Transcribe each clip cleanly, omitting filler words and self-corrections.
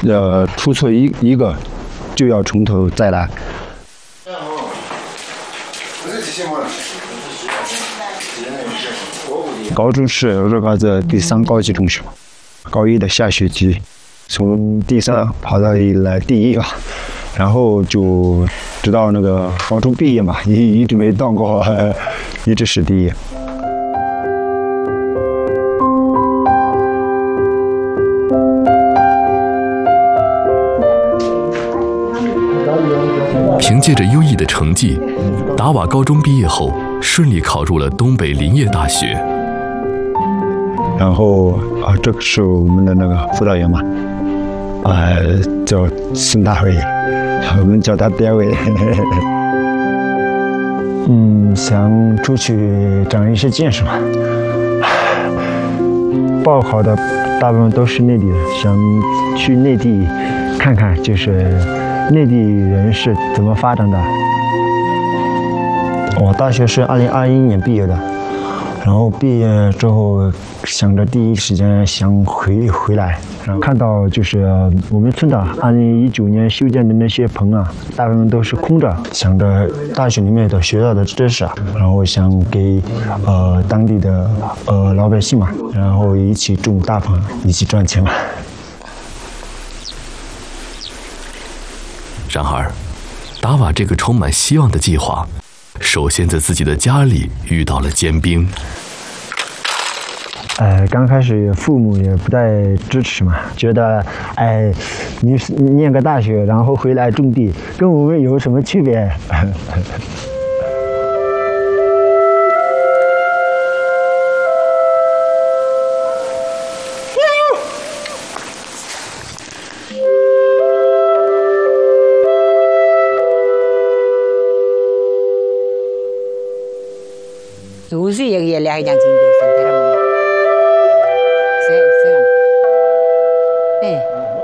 出错一个，就要从头再来。高中是这个是第3高级中学，高一的下学期从第3跑到了第1吧，然后就直到那个高中毕业嘛，一直没到过，一直是第1。 凭借着优异的成绩，达瓦高中毕业后顺利考入了东北林业大学。 然后这个是我们的那个辅导员嘛，叫孙大伟，我们叫他爹伟。想出去长一些见识嘛。报考的大部分都是内地的，想去内地看看，就是内地人是怎么发展的。我大学是2021年毕业的，然后毕业之后想着第一时间想回来，然后看到就是我们村的2019年修建的那些棚啊，大部分都是空着，想着大学里面的学到的知识啊，然后想给当地的老百姓嘛，然后一起种大棚，一起赚钱嘛。 然而，达瓦这个充满希望的计划，首先在自己的家里遇到了坚冰。 刚开始父母也不太支持嘛，觉得你念个大学，然后回来种地，跟我们有什么区别？ 도시 여기에 야기장 진도 데라몽. 네.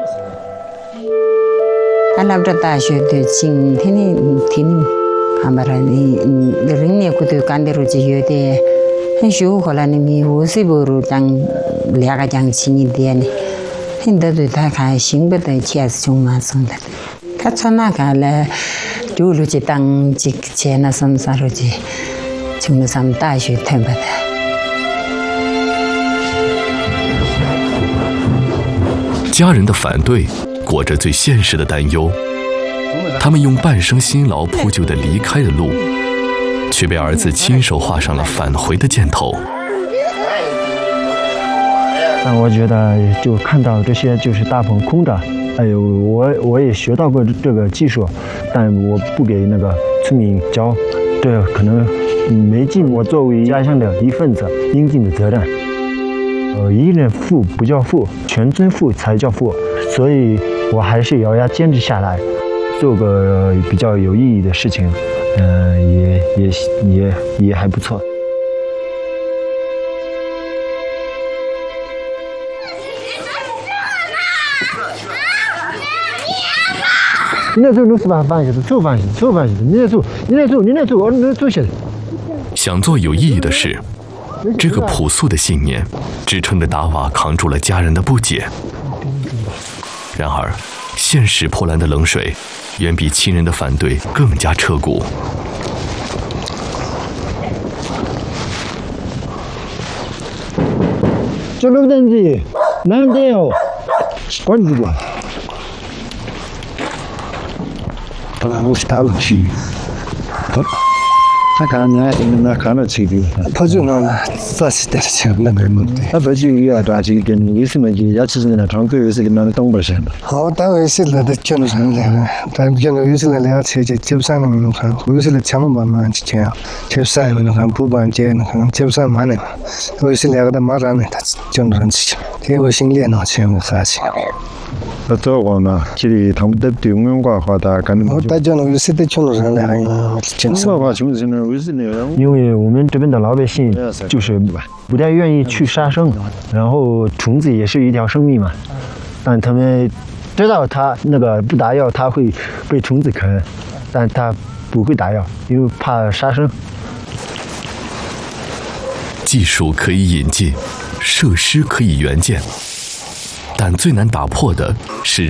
알라브라 다쇼도 진 테니 아마라니 르니 고도 간데로지 요데 현슈 콜라니 미 오시보로 장 야가장 진이 되네. 힌다도 다 가싱부터 치아스 중마선다. 카차나가라 두루지 땅 직제나 섬사로지 중삼大学退吧的。 家人的反对裹着最现实的担忧，他们用半生辛劳铺就的离开的路，却被儿子亲手画上了返回的箭头。 但我觉得就看到这些就是大棚空的，我也学到过这个技术，但我不给那个村民教，这可能没尽我作为家乡的一份子应尽的责任。一人富不叫富，全村富才叫富，所以我还是咬牙坚持下来，做个比较有意义的事情，也还不错。你来做饭去，做饭去，你来做，我来做些。 想做有意义的事，这个朴素的信念支撑着达瓦扛住了家人的不解。然而，现实泼来的冷水远比亲人的反对更加彻骨。 这路灯子难得哦，关注吧。我是大陆区。看那看到这个， 跑就那啥是的钱那个么的。 跑就要抓紧跟为什么就要吃那长狗有时跟那东北人。 好，单位是那的讲的上来了，但讲的有时那俩车就接不上了那看，有时那抢不嘛钱，接晒了那看不办接那看接不上嘛的，有时那个的马上呢，他讲的上去，这个心连那钱我啥钱。 做我呢，这里他们都对我们话的，可能。 我大家那个是在讲的上来，讲什么？ 因为我们这边的老百姓就是不太愿意去杀生，然后虫子也是一条生命嘛，但他们知道它那个不打药它会被虫子啃，但他不会打药，因为怕杀生。 技术可以引进，设施可以援建，但最难打破的是